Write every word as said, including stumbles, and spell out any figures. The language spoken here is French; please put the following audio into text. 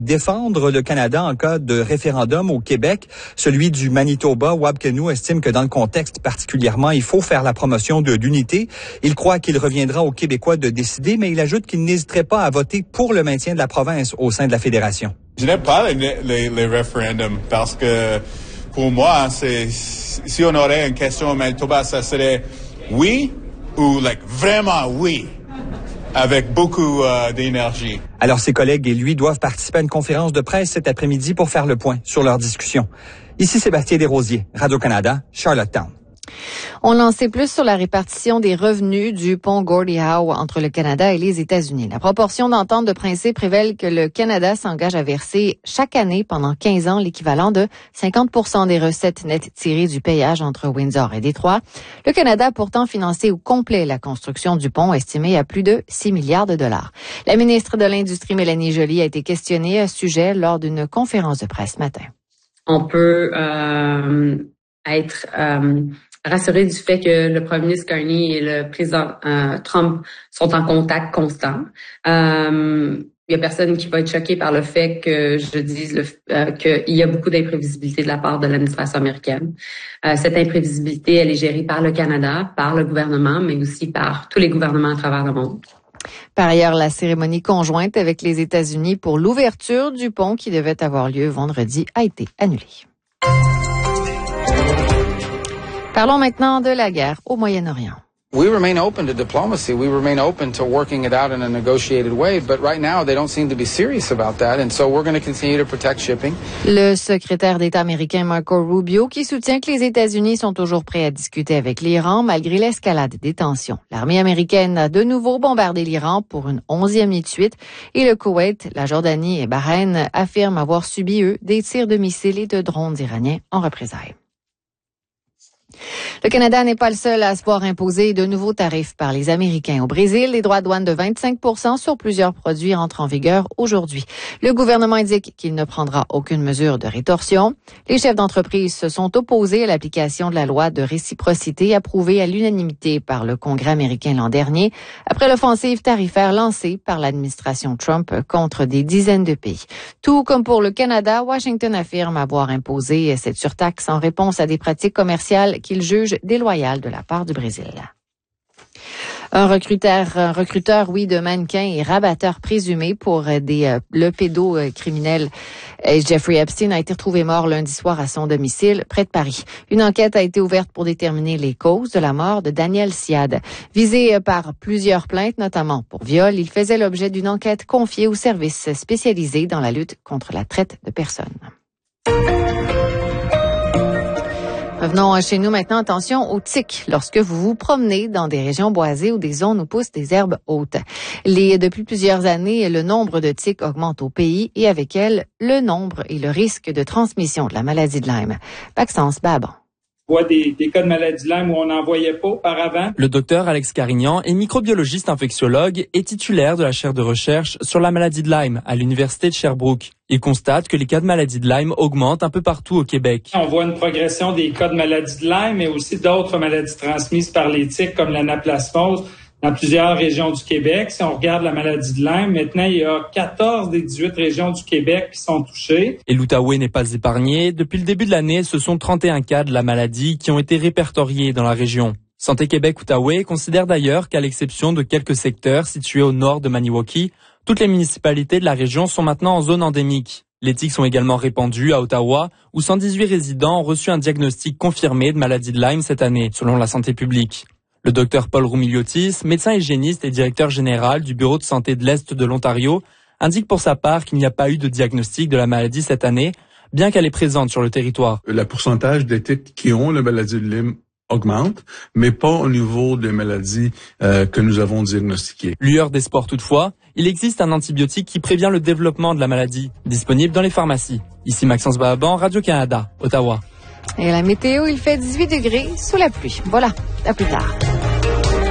défendre le Canada en cas de référendum au Québec. Celui du Manitoba, Wab Kinew, estime que dans le contexte particulièrement, il faut faire la promotion de l'unité. Il croit qu'il reviendra aux Québécois de décider, mais il ajoute qu'il n'hésiterait pas à voter pour le maintien de la province au sein de la Fédération. Je n'aime pas les, les, les référendums parce que pour moi, c'est, si on aurait une question au Manitoba, ça serait oui ou like, vraiment oui. Avec beaucoup euh, d'énergie. Alors, ses collègues et lui doivent participer à une conférence de presse cet après-midi pour faire le point sur leur discussion. Ici Sébastien Desrosiers, Radio-Canada, Charlottetown. On en sait plus sur la répartition des revenus du pont Gordie Howe entre le Canada et les États-Unis. La proportion d'entente de principe révèle que le Canada s'engage à verser chaque année pendant quinze ans l'équivalent de cinquante pour cent des recettes nettes tirées du péage entre Windsor et Détroit. Le Canada a pourtant financé au complet la construction du pont, estimée à plus de six milliards de dollars. La ministre de l'Industrie, Mélanie Joly, a été questionnée à ce sujet lors d'une conférence de presse ce matin. On peut euh, être... Euh rassuré du fait que le premier ministre Carney et le président euh, Trump sont en contact constant. Euh, il y a personne qui va être choqué par le fait que je dise le, euh, qu'il y a beaucoup d'imprévisibilité de la part de l'administration américaine. Euh, cette imprévisibilité, elle est gérée par le Canada, par le gouvernement, mais aussi par tous les gouvernements à travers le monde. Par ailleurs, la cérémonie conjointe avec les États-Unis pour l'ouverture du pont qui devait avoir lieu vendredi a été annulée. Parlons maintenant de la guerre au Moyen-Orient. We remain open to diplomacy. We remain open to working it out in a negotiated way. But right now, they don't seem to be serious about that. And so we're going to continue to protect shipping. Le secrétaire d'État américain Marco Rubio qui soutient que les États-Unis sont toujours prêts à discuter avec l'Iran malgré l'escalade des tensions. L'armée américaine a de nouveau bombardé l'Iran pour une onzième nuit de suite. Et le Koweït, la Jordanie et Bahreïn affirment avoir subi, eux, des tirs de missiles et de drones iraniens en représailles. Le Canada n'est pas le seul à se voir imposer de nouveaux tarifs par les Américains. Au Brésil, les droits de douane de vingt-cinq pour cent sur plusieurs produits entrent en vigueur aujourd'hui. Le gouvernement indique qu'il ne prendra aucune mesure de rétorsion. Les chefs d'entreprise se sont opposés à l'application de la loi de réciprocité approuvée à l'unanimité par le Congrès américain l'an dernier, après l'offensive tarifaire lancée par l'administration Trump contre des dizaines de pays. Tout comme pour le Canada, Washington affirme avoir imposé cette surtaxe en réponse à des pratiques commerciales qu'il juge déloyales de la part du Brésil. Un recruteur, un recruteur, oui, de mannequins et rabatteur présumé pour des, euh, le pédocriminel euh, Jeffrey Epstein a été retrouvé mort lundi soir à son domicile près de Paris. Une enquête a été ouverte pour déterminer les causes de la mort de Daniel Siad. Visé par plusieurs plaintes, notamment pour viol, il faisait l'objet d'une enquête confiée aux services spécialisés dans la lutte contre la traite de personnes. Revenons chez nous maintenant. Attention aux tiques lorsque vous vous promenez dans des régions boisées ou des zones où poussent des herbes hautes. Les, depuis plusieurs années, le nombre de tiques augmente au pays et avec elle, le nombre et le risque de transmission de la maladie de Lyme. Maxence Baban. On voit des, des cas de maladie de Lyme où on n'en voyait pas auparavant. Le docteur Alex Carignan est microbiologiste infectiologue et titulaire de la chaire de recherche sur la maladie de Lyme à l'université de Sherbrooke. Il constate que les cas de maladie de Lyme augmentent un peu partout au Québec. On voit une progression des cas de maladie de Lyme, mais aussi d'autres maladies transmises par les tiques comme l'anaplasmose dans plusieurs régions du Québec. Si on regarde la maladie de Lyme, maintenant, il y a quatorze des dix-huit régions du Québec qui sont touchées. Et l'Outaouais n'est pas épargné. Depuis le début de l'année, ce sont trente et un cas de la maladie qui ont été répertoriés dans la région. Santé Québec-Outaouais considère d'ailleurs qu'à l'exception de quelques secteurs situés au nord de Maniwaki, toutes les municipalités de la région sont maintenant en zone endémique. Les tiques sont également répandues à Ottawa, où cent dix-huit résidents ont reçu un diagnostic confirmé de maladie de Lyme cette année, selon la santé publique. Le docteur Paul Roumiliotis, médecin hygiéniste et directeur général du Bureau de santé de l'Est de l'Ontario, indique pour sa part qu'il n'y a pas eu de diagnostic de la maladie cette année, bien qu'elle est présente sur le territoire. Le pourcentage des tiques qui ont la maladie de Lyme augmente, mais pas au niveau des maladies euh, que nous avons diagnostiquées. Lueur d'espoir toutefois, il existe un antibiotique qui prévient le développement de la maladie, disponible dans les pharmacies. Ici Maxence Bahaban, Radio-Canada, Ottawa. Et la météo, il fait dix-huit degrés sous la pluie. Voilà, à plus tard.